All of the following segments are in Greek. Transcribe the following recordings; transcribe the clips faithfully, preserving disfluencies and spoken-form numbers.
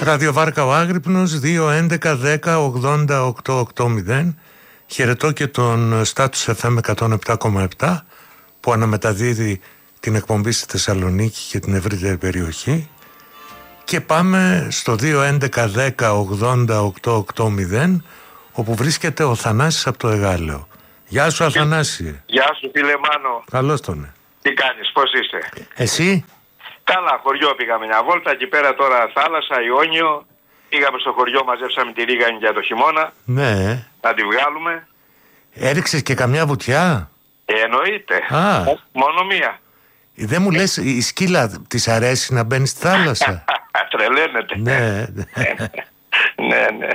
Ραδιοβάρκα ο Άγρυπνος, δύο έντεκα δέκα ογδόντα οκτώ ογδόντα. Χαιρετώ και τον Status εφ εμ εκατόν επτά κόμμα επτά που αναμεταδίδει την εκπομπή στη Θεσσαλονίκη και την ευρύτερη περιοχή. Και πάμε στο δύο έντεκα δέκα ογδόντα οκτώ ογδόντα, όπου βρίσκεται ο Θανάσης από το Εγάλεο. Γεια σου Αθανάση. Γεια σου φίλε Μάνο. Καλώς τον. Τι κάνεις, πώς είσαι? Εσύ? Καλά, χωριό πήγαμε μια βόλτα, εκεί πέρα τώρα θάλασσα, Ιόνιο. Πήγαμε στο χωριό, μαζέψαμε τη ρίγανη για το χειμώνα. Ναι. Να τη βγάλουμε. Έριξες και καμιά βουτιά? Ε, εννοείται. Α. Μόνο μία. Δεν μου λες, η σκύλα της αρέσει να μπαίνει στη θάλασσα? Τρελαίνεται. Ναι. Ναι, ναι.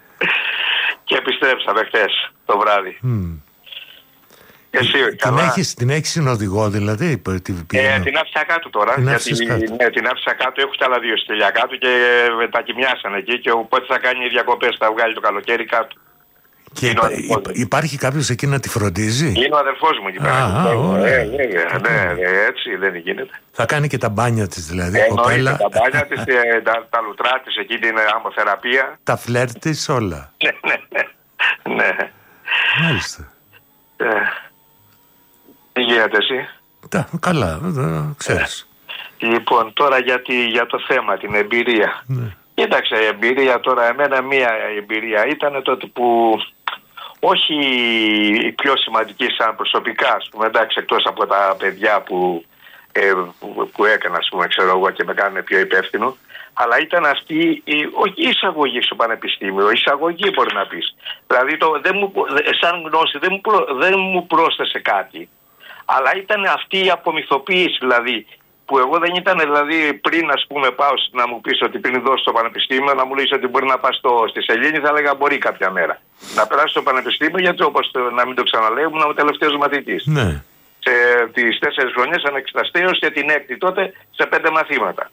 Και επιστρέψαμε χθες το βράδυ. Mm. Εσύ, την, καλά. έχεις, την έχεις συνοδηγό δηλαδή? Την, ε, την άφησα κάτω τώρα. Την γιατί, κάτω. Ναι, την άφησα κάτω. Έχω και άλλα δύο στυλιά κάτω και τα κοιμιάσαν εκεί. Και οπότε θα κάνει διακοπές, θα βγάλει το καλοκαίρι κάτω. Και υπά, υπά, υπάρχει κάποιος εκεί να τη φροντίζει? Είναι ο αδερφός μου εκεί πέρα. Ε, βέβαια, ναι, ναι, έτσι δεν γίνεται. Θα κάνει και τα μπάνια της δηλαδή? Ε, κοπέλα. Τα μπάνια της, τα, τα λουτρά της, εκεί την αμποθεραπεία. Τα φλερτ της, όλα. Ναι, ναι, ναι, ναι. Μάλιστα. Ε, τι γίνεται εσύ? Τα, καλά, ε, ξέρεις. Ε, λοιπόν, τώρα γιατί, για το θέμα, την εμπειρία. Ναι. Κοίταξε, η εμπειρία τώρα, εμένα μία εμπειρία ήταν τότε που όχι η πιο σημαντική σαν προσωπικά, ας πούμε, εντάξει, εκτός από τα παιδιά που, ε, που, που έκανα, ας πούμε, ξέρω εγώ, και με κάνουν πιο υπεύθυνο, αλλά ήταν αυτή η, όχι η εισαγωγή στο πανεπιστήμιο, η εισαγωγή μπορεί να πεις. Δηλαδή, το, δεν μου, σαν γνώση δεν μου, προ, δεν μου πρόσθεσε κάτι, αλλά ήταν αυτή η απομυθοποίηση, δηλαδή, που εγώ δεν ήταν, δηλαδή, πριν, ας πούμε, πάω να μου πεις ότι πριν δώσω στο πανεπιστήμιο, να μου λες ότι μπορεί να πας στο, στη Σελήνη, θα έλεγα μπορεί κάποια μέρα. Να περάσει στο πανεπιστήμιο, γιατί όπως το, να μην το ξαναλέω, ήμουν ο τελευταίος μαθητής. Ναι. Σε τις τέσσερις χρονιές ανεξεταστέως και την έκτη τότε σε πέντε μαθήματα.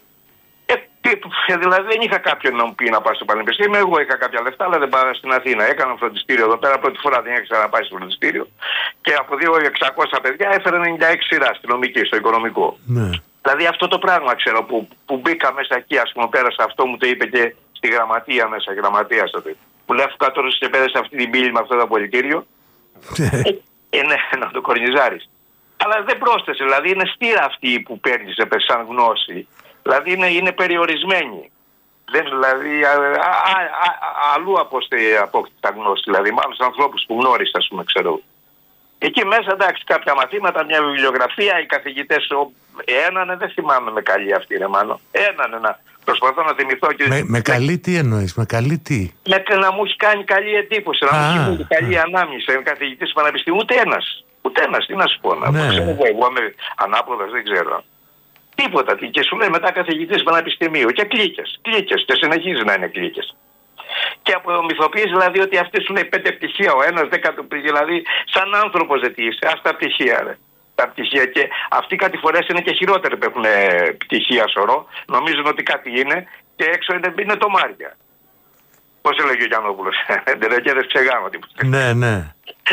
Ε, δηλαδή δεν είχα κάποιον να μου πει να πάω στο πανεπιστήμιο, εγώ είχα κάποια λεφτά, αλλά δεν πάω στην Αθήνα. Έκανα φροντιστήριο εδώ πέρα, πρώτη φορά δεν είχα να πάει στο φροντιστήριο. Και από δύο χιλιάδες εξακόσια παιδιά έφερε ενενήντα έξι σειρά στην νομική, στο οικονομικό. Ναι. Δηλαδή αυτό το πράγμα ξέρω που, που μπήκα μέσα εκεί, ας πούμε, πέρασα αυτό, μου το είπε και στη γραμματεία μέσα, γραμματεία τότε. Μου λέει αφού κάτω και πέρασε αυτή την πύλη με αυτό το απολυτήριο. ε, ε, ναι, να το κορνιζάρεις. Αλλά δεν πρόσθεσε, δηλαδή είναι στήρα αυτή που παίρνει σαν γνώση. Δηλαδή είναι, είναι περιορισμένη. Δεν, δηλαδή α, α, α, α, αλλού απόκτητα γνώση. Δηλαδή με άλλους ανθρώπους που γνώρισα, ας πούμε, ξέρω. Εκεί μέσα, εντάξει, κάποια μαθήματα, μια βιβλιογραφία, οι καθηγητές έναν, δεν θυμάμαι με καλή αυτή, ρε Μάνο. Έναν, ένα. Προσπαθώ να θυμηθώ και... Με, με καλή τι εννοείς, με καλή τι? Με, να μου έχει κάνει καλή εντύπωση, να μου έχει κάνει καλή ανάμνηση. Ένα καθηγητής πανεπιστημίου, ούτε ένας. Ούτε ένας, τι να σου πω. Να ναι. ξέρω, εγώ, εγώ είμαι ανάποδος, δεν ξέρω. Τίποτα. Και σου λέει μετά καθηγητής πανεπιστημίου. Και κλίκες. Κλίκες. Και συνεχίζει να είναι κλίκες. Και απομυθοποιείς δηλαδή ότι αυτοί σου λέει πέντε πτυχία ο ένας, δέκα δηλαδή σαν άνθρωπος δεν τι είσαι. Ας τα πτυχία, ρε. Τα πτυχία. Και αυτοί κάτι φορές είναι και χειρότεροι που έχουν πτυχία σωρό. Νομίζουν ότι κάτι είναι και έξω είναι, είναι το Μάρια. Πώς έλεγε ο Γιαννόπουλος. Εντερεκέδες ξεγάνω τίποτα. Ναι, ναι.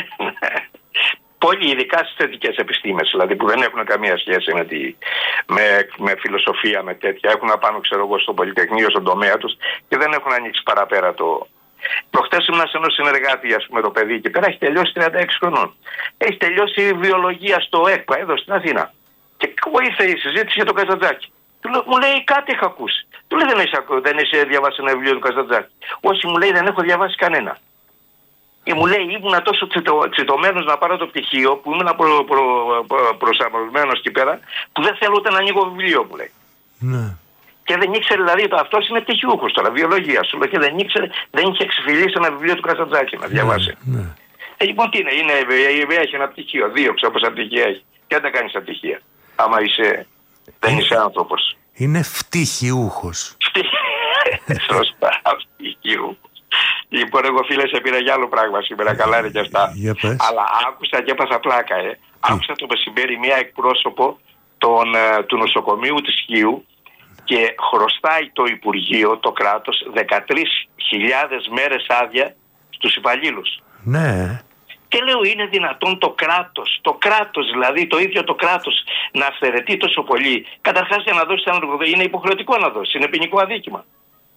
Πολύ ειδικά στις θετικές επιστήμες, δηλαδή που δεν έχουν καμία σχέση με, τη, με, με φιλοσοφία, με τέτοια. Έχουν να πάνε, ξέρω εγώ, στο Πολυτεχνείο, στον τομέα τους και δεν έχουν ανοίξει παραπέρα το. Προχτές ήμουν σε ενός συνεργάτη, ας πούμε, το παιδί εκεί πέρα, έχει τελειώσει τριάντα έξι χρονών. Έχει τελειώσει βιολογία στο ΕΚΠΑ, εδώ στην Αθήνα. Και ήρθε η συζήτηση για τον Καζαντζάκη. Μου λέει κάτι είχα ακούσει. Του λέει δεν έχει, δεν έχει διαβάσει ένα βιβλίο του Καζαντζάκη. Όχι, μου λέει δεν έχω διαβάσει κανένα. Και μου λέει ήμουνα τόσο τσιτωμένος να πάρω το πτυχίο που ήμουν προ, προ, προ, προσαρμοσμένος εκεί πέρα που δεν θέλω ούτε να ανοίγω βιβλίο, μου λέει. Ναι. Και δεν ήξερε δηλαδή το αυτός είναι πτυχιούχος τώρα, βιολογία σου λέει, και δεν ήξερε, δεν είχε εξεφυλίσει ένα βιβλίο του Καζαντζάκη να διαβάσει. Ναι, ναι. Ε, λοιπόν τι είναι, είναι, έχει ένα πτυχίο, δύο ξέρω πόσα πτυχία έχει. Και αν δεν κάνεις τα πτυχία, άμα είσαι, δεν είσαι άνθρωπος. Είναι φτυχιούχος. Σωστά, φτυχιούχος. Λοιπόν, εγώ φίλε σε πήρα για άλλο πράγμα σήμερα, καλά είναι και αυτά. Αλλά άκουσα και έπαθα πλάκα, ε. Άκουσα το μεσημέρι μία εκπρόσωπο των, του νοσοκομείου της Χίου και χρωστάει το Υπουργείο, το κράτος, δεκατρείς χιλιάδες μέρες άδεια στους υπαλλήλους. Ναι. Και λέω, είναι δυνατόν το κράτος, το κράτος δηλαδή, το ίδιο το κράτος να αυθαιρετεί τόσο πολύ? Καταρχάς για να δώσει έναν εργοδότη, είναι υποχρεωτικό να δώσει, είναι ποινικό αδίκημα.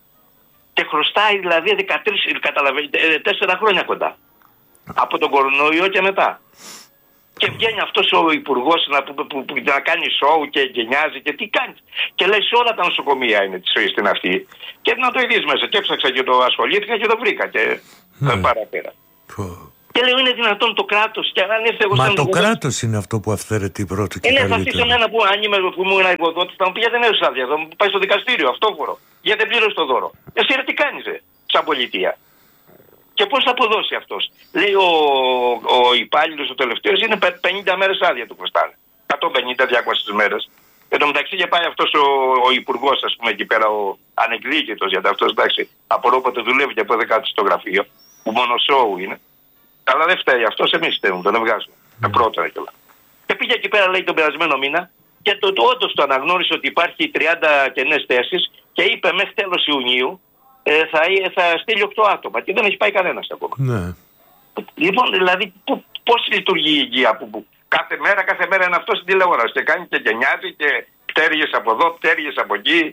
Και χρωστάει δηλαδή δεκατρία, καταλαβαίνετε, τέσσερα χρόνια κοντά. Από τον κορονοϊό και μετά. Και βγαίνει αυτός ο υπουργός να, που, που, που, να κάνει σοου και γενιάζει και τι κάνει. Και λέει σε όλα τα νοσοκομεία είναι τη ζωή στην αυτή. Και να το ειδείς μέσα. Και έψαξα και το ασχολήθηκα και το βρήκα. Και mm. παραπέρα. Oh. Και λέω είναι δυνατόν το κράτος. Και αν ήρθε εγώ Μα σαν το εγώ, κράτος είναι αυτό που αυθαιρετεί πρώτο και είναι καλύτερο. θα στήσει εμένα που αν είμαι που ήμουν εργοδότης θα μου πει γιατί δεν έδωσε άδεια. Θα μου πάει στο δικαστήριο αυτόφορο. Γιατί δεν πλήρωσε το δώρο. Εσύ ρε τι κάνεις ρε, σαν πολιτεία. Και πώς θα αποδώσει αυτός. Λέει ο, ο υπάλληλος ο τελευταίος είναι πενήντα μέρες άδεια του χρωστάνε. εκατόν πενήντα με διακόσιες μέρες. Εν τω μεταξύ και πάει αυτός ο, ο υπουργός, ας πούμε, εκεί πέρα, ο ανεκδίκητος, γιατί αυτός εντάξει, απορώ πότε δουλεύει και από δεκάτη στο γραφείο, που μόνο σόου είναι. Αλλά δεν φταίει αυτός, εμείς φταίμε, τον βγάζουμε. Mm. Τα πρώτα και όλα. Και πήγε εκεί πέρα, λέει, τον περασμένο μήνα και το, το όντως το αναγνώρισε ότι υπάρχει τριάντα κενές θέσεις και είπε μέχρι τέλος Ιουνίου ε, θα, θα στείλει οκτώ άτομα και δεν έχει πάει κανένας ακόμα. Ναι. Λοιπόν, δηλαδή, πώς λειτουργεί η υγεία που, που κάθε μέρα, κάθε μέρα είναι αυτό στην τηλεόραση και κάνει και γενιάζει και πτέρυγες από εδώ, πτέρυγες από εκεί.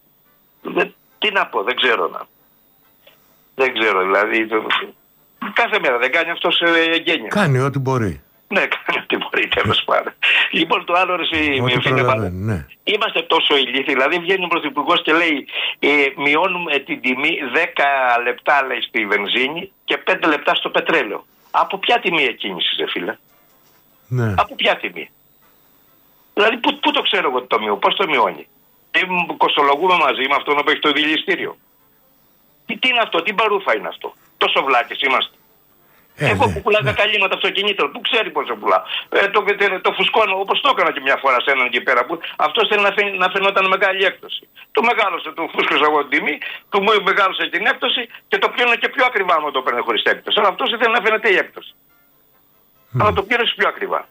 Δεν, τι να πω, δεν ξέρω να. Δεν ξέρω, δηλαδή. Το, κάθε μέρα δεν κάνει αυτός ε, γένεια. Κάνει ό,τι μπορεί. Ναι, κάνει ό,τι μπορεί, τέλος πάντων. Λοιπόν, το άλλο ρε, ναι. Είμαστε τόσο ηλίθιοι, δηλαδή βγαίνει ο Πρωθυπουργός και λέει ε, μειώνουμε την τιμή δέκα λεπτά λέει στη βενζίνη και πέντε λεπτά στο πετρέλαιο. Από ποια τιμή εκκίνησης, ρε φίλε? Ναι. Από ποια τιμή? Δηλαδή, πού, πού το ξέρω εγώ το μειώ, πώς το μειώνει? Τι κοστολογούμε μαζί με αυτόν που έχει το δηληστήριο? Τι, τι είναι αυτό, τι μπαρούφα είναι αυτό? Τόσο βλάκες είμαστε. Ε, Εγώ ναι, που πουλάγα ναι. καλύματα αυτοκινήτων, που ξέρει πόσο πουλά. Ε, το, το, το φουσκώνω όπως το έκανα και μια φορά σε έναν εκεί πέρα. Που αυτός θέλει να, φαι, να φαινόταν μεγάλη έκπτωση. Του μεγάλωσε, του φούσκωσα εγώ την τιμή, του μου μεγάλωσε την έκπτωση και το πλήρωνε και πιο ακριβά μου το παίρνε χωρίς έκπτωση. Αλλά αυτός ήθελε να φαίνεται η έκπτωση. Mm. Αλλά το πλήρωσε πιο ακριβά.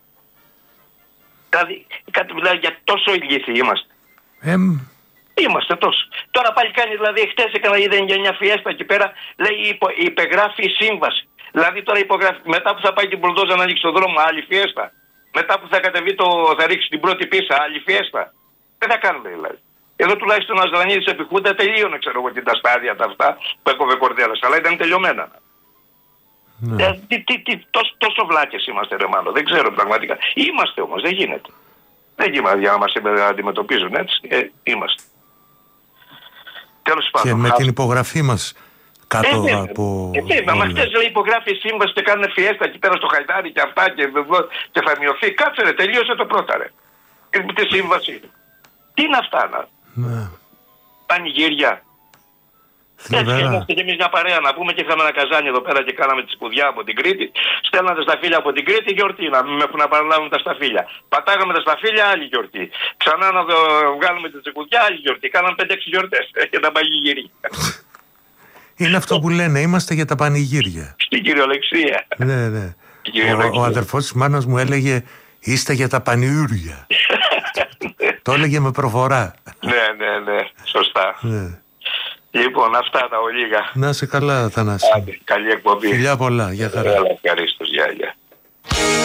Δηλαδή, κάτι μιλάει για τόσο ηλίθιοι είμαστε. Mm. Είμαστε τόσο. Τώρα πάλι κάνει, δηλαδή, χτες έκανα είδε για μια φιέστα εκεί πέρα, λέει υπο, υπεγράφει η σύμβαση. Δηλαδή τώρα υπογράφει, μετά που θα πάει την μπουλντόζα να ανοίξει το δρόμο, άλλη φιέστα. Μετά που θα κατεβεί το, θα ρίξει την πρώτη πίσα, άλλη φιέστα. Δεν θα κάνουμε δηλαδή. Εδώ τουλάχιστον ο Αζρανίδης επί Χούντα τελείωνε, ξέρω εγώ, την τα στάδια τα αυτά που έκοβε κορδέλας, αλλά ήταν τελειωμένα. Ναι. Ε, τι, τι, τι, τόσο, τόσο βλάκες είμαστε ρε μάλλον, δεν ξέρω πραγματικά. Είμαστε όμως, δεν γίνεται. Δεν γίνεται για να μας αντιμετωπίζουν έτσι, ε, είμαστε. Τέλος πάντων. Και με την υπογραφή μας κάτω ε, από... Ε, βέβαια, μα χτες λέει υπογράφει σύμβαση και κάνουν φιέστα εκεί πέρα στο Χαϊδάρι και αυτά και, και θα μειωθεί. Κάτσε ρε, τελείωσε το πρώτα ρε. Τη σύμβαση. Τι είναι αυτά να... Ναι. Πανηγύρια. Έτσι και είμαστε και εμείς μια παρέα να πούμε και είχαμε ένα καζάνι εδώ πέρα και κάναμε τη σπουδιά από την Κρήτη. Στέλνατε σταφύλια από την Κρήτη, γιορτή να μην έχουν να παραλάβουν τα σταφύλια. Πατάγαμε τα σταφύλια, άλλη γιορτή. Ξανά να δω, βγάλουμε τη τσικουδιά, άλλη γιορτή. Κάναμε πέντε έξι γιορτές για τα πανηγύρια. Είναι αυτό που λένε, είμαστε για τα πανηγύρια. Στην κυριολεξία. Ναι, ναι. Ο, ο αδερφός της μάνας μου έλεγε είστε για τα πανιούρια. Το έλεγε με προφορά. Ναι, ναι, ναι, σωστά. Ναι. Λοιπόν, αυτά τα ολίγα. Να είσαι καλά, Θανάση. Άντε, καλή εκπομπή. Φιλιά πολλά, για χαρά. Ευχαριστώ, γεια, γεια.